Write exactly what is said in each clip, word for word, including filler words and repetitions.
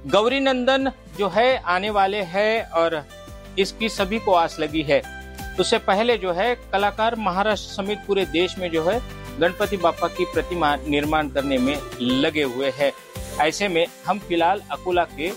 गौरी नंदन जो है आने वाले हैं और इसकी सभी को आस लगी है। उससे पहले जो है कलाकार महाराष्ट्र समेत पूरे देश में जो है गणपति बापा की प्रतिमा निर्माण करने में लगे हुए हैं। ऐसे में हम फिलहाल अकोला के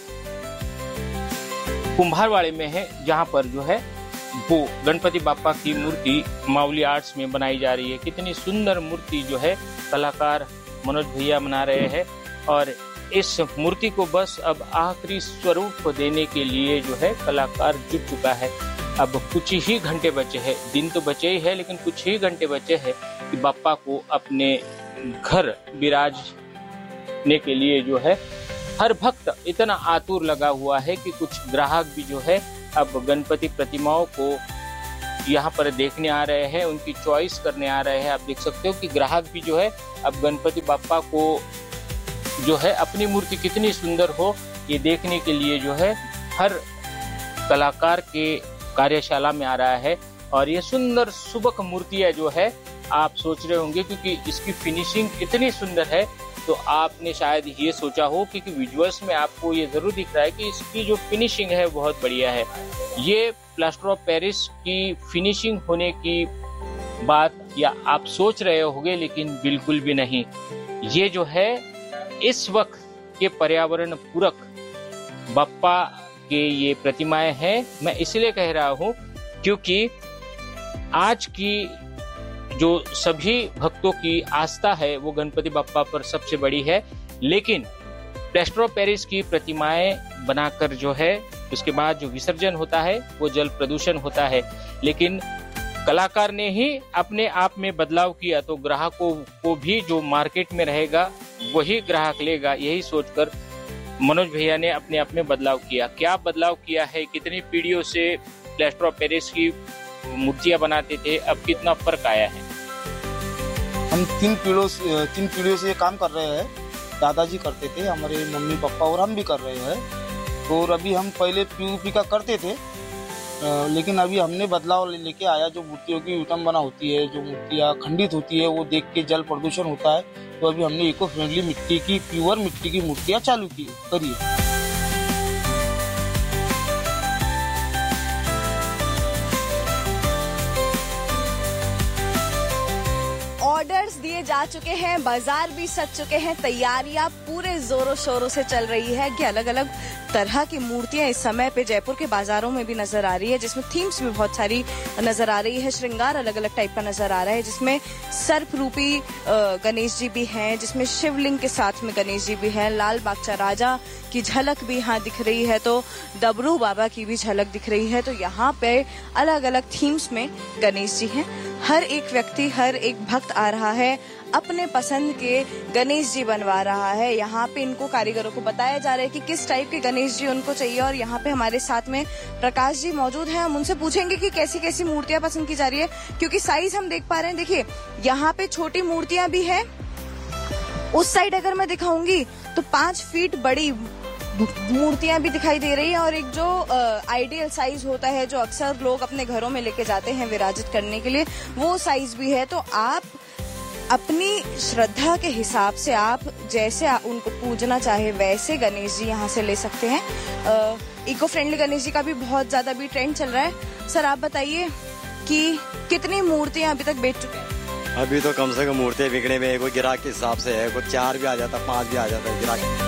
कुम्हारवाड़े में है, जहां पर जो है वो गणपति बापा की मूर्ति मावली आर्ट्स में बनाई जा रही है। कितनी सुंदर मूर्ति जो है कलाकार मनोज भैया बना रहे हैं और इस मूर्ति को बस अब आखिरी स्वरूप देने के लिए जो है कलाकार जुट चुका है। अब कुछ ही घंटे बचे हैं, दिन तो बचे ही है लेकिन कुछ ही घंटे बचे हैं कि बापा को अपने घर विराजने के लिए जो है हर भक्त इतना आतुर लगा हुआ है कि कुछ ग्राहक भी जो है अब गणपति प्रतिमाओं को यहाँ पर देखने आ रहे हैं, उनकी चॉइस करने आ रहे हैं। आप देख सकते हो कि ग्राहक भी जो है अब गणपति बापा को जो है अपनी मूर्ति कितनी सुंदर हो ये देखने के लिए जो है हर कलाकार के कार्यशाला में आ रहा है। और ये सुंदर सुबक मूर्तियां जो है आप सोच रहे होंगे क्योंकि इसकी फिनिशिंग इतनी सुंदर है तो आपने शायद ये सोचा हो कि विजुअल्स में आपको ये जरूर दिख रहा है कि इसकी जो फिनिशिंग है बहुत बढ़िया है। ये प्लास्टर ऑफ पेरिस की फिनिशिंग होने की बात या आप सोच रहे होंगे लेकिन बिल्कुल भी नहीं। ये जो है इस वक्त के पर्यावरण पूरक बापा के ये प्रतिमाएं हैं। मैं इसलिए कह रहा हूँ क्योंकि आज की जो सभी भक्तों की आस्था है वो गणपति बापा पर सबसे बड़ी है, लेकिन प्लास्टर ऑफ पेरिस की प्रतिमाएं बनाकर जो है उसके बाद जो विसर्जन होता है वो जल प्रदूषण होता है। लेकिन कलाकार ने ही अपने आप में बदलाव किया तो ग्राहकों को भी जो मार्केट में रहेगा वही ग्राहक लेगा, यही सोचकर मनोज भैया ने अपने आप में बदलाव किया। क्या बदलाव किया है, कितनी पीढ़ियों से प्लास्टर ऑफ पेरिस की मूर्तियां बनाते थे, अब कितना फर्क आया है। हम तीन पीढ़ियों से तीन पीढ़ियों से ये काम कर रहे हैं। दादाजी करते थे, हमारे मम्मी पापा और हम भी कर रहे हैं। और अभी हम पहले पीओपी का करते थे लेकिन अभी हमने बदलाव लेके आया। जो मूर्तियों की विटंबना होती है, जो मूर्तियाँ खंडित होती है वो देख के जल प्रदूषण होता है, तो अभी हमने इको फ्रेंडली मिट्टी की प्योर मिट्टी की मूर्तियाँ चालू की करी है। ऑर्डर्स दिए जा चुके हैं, बाजार भी सज चुके हैं, तैयारियां पूरे जोरों शोरों से चल रही है कि अलग अलग तरह की मूर्तियां इस समय पे जयपुर के बाजारों में भी नजर आ रही है, जिसमें थीम्स भी बहुत सारी नजर आ रही है, श्रृंगार अलग अलग टाइप का नजर आ रहा है, जिसमें सर्प रूपी गणेश जी भी हैं, जिसमें शिवलिंग के साथ में गणेश जी भी हैं, लाल बागचा राजा की झलक भी यहाँ दिख रही है, तो डबरू बाबा की भी झलक दिख रही है। तो यहाँ पे अलग अलग थीम्स में गणेश जी हैं। हर एक व्यक्ति, हर एक भक्त आ रहा है, अपने पसंद के गणेश जी बनवा रहा है। यहाँ पे इनको कारीगरों को बताया जा रहा है कि किस टाइप के गणेश जी उनको चाहिए। और यहाँ पे हमारे साथ में प्रकाश जी मौजूद हैं, हम उनसे पूछेंगे कि कैसी कैसी मूर्तियां पसंद की जा रही है, क्योंकि साइज हम देख पा रहे हैं। देखिए यहाँ पे छोटी मूर्तियां भी है, उस साइड अगर मैं दिखाऊंगी तो पांच फीट बड़ी मूर्तियां भी दिखाई दे रही है, और एक जो आइडियल साइज होता है जो अक्सर लोग अपने घरों में लेके जाते हैं विराजित करने के लिए, वो साइज भी है। तो आप अपनी श्रद्धा के हिसाब से आप जैसे उनको पूजना चाहे वैसे गणेश जी यहाँ से ले सकते हैं। आ, इको फ्रेंडली गणेश जी का भी बहुत ज्यादा भी ट्रेंड चल रहा है। सर आप बताइए कि कितनी मूर्तियां अभी तक बेच चुके हैं? अभी तो कम से कम मूर्तियां बिकने में कोई गिराक के हिसाब से है, कोई चार भी आ जाता, पांच भी आ जाता है गिराक।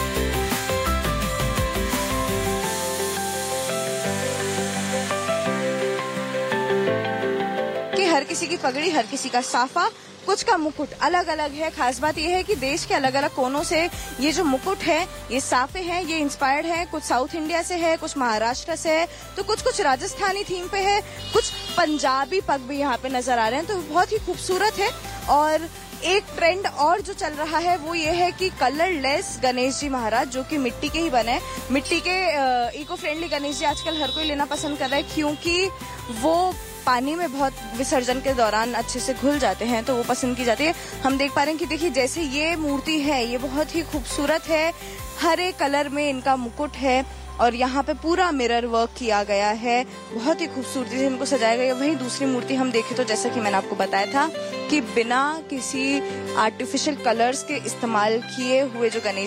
हर किसी की पगड़ी, हर किसी का साफा, कुछ का मुकुट अलग अलग है। खास बात यह है कि देश के अलग अलग कोनों से ये जो मुकुट है, ये साफे हैं, ये इंस्पायर्ड है। कुछ साउथ इंडिया से है, कुछ महाराष्ट्र से है, तो कुछ कुछ राजस्थानी थीम पे है, कुछ पंजाबी पग भी यहाँ पे नजर आ रहे हैं। तो बहुत ही खूबसूरत है। और एक ट्रेंड और जो चल रहा है वो ये है कि कलरलेस गणेश जी महाराज, जो कि मिट्टी के ही बने, मिट्टी के इको फ्रेंडली गणेश जी आजकल हर कोई लेना पसंद कर रहा है, क्योंकि वो पानी में बहुत विसर्जन के दौरान अच्छे से घुल जाते हैं, तो वो पसंद की जाती है। हम देख पा रहे हैं कि देखिए जैसे ये मूर्ति है, ये बहुत ही खूबसूरत है, हरे कलर में इनका मुकुट है, और यहाँ पे पूरा मिरर वर्क किया गया है, बहुत ही खूबसूरती से इनको सजाया गया है। वहीं दूसरी मूर्ति हम देखें तो जैसा कि मैंने आपको बताया था कि बिना किसी आर्टिफिशियल कलर्स के इस्तेमाल किए हुए जो गणेश